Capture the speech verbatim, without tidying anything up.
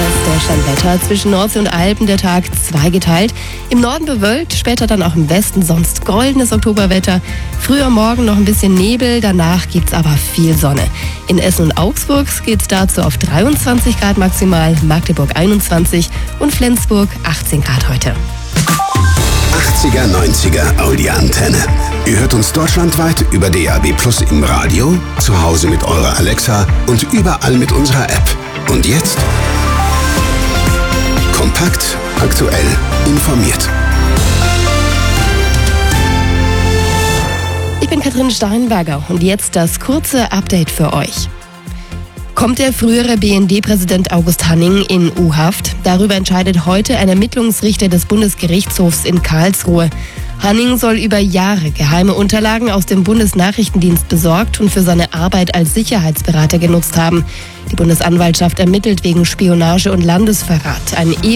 Das Deutschlandwetter: zwischen Nordsee und Alpen der Tag zweigeteilt. Im Norden bewölkt, später dann auch im Westen sonst goldenes Oktoberwetter. Früh am Morgen noch ein bisschen Nebel, danach gibt's aber viel Sonne. In Essen und Augsburg geht's dazu auf dreiundzwanzig Grad maximal, Magdeburg einundzwanzig und Flensburg achtzehn Grad heute. achtziger, neunziger Audi-Antenne. Ihr hört uns deutschlandweit über D A B Plus im Radio, zu Hause mit eurer Alexa und überall mit unserer App. Und jetzt? Kompakt, aktuell, informiert. Ich bin Katrin Steinberger und jetzt das kurze Update für euch. Kommt der frühere B N D-Präsident August Hanning in U-Haft? Darüber entscheidet heute ein Ermittlungsrichter des Bundesgerichtshofs in Karlsruhe. Hanning soll über Jahre geheime Unterlagen aus dem Bundesnachrichtendienst besorgt und für seine Arbeit als Sicherheitsberater genutzt haben. Die Bundesanwaltschaft ermittelt wegen Spionage und Landesverrat. Ein